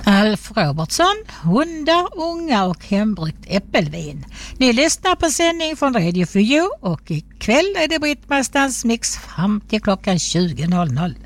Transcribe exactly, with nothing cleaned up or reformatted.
Alf Robertsson, hundar, unga och hembryggt äppelvin. Ni lyssnar på sändning från Radio för You och ikväll är det Britt-Mastans mix fram till klockan tjugo noll noll.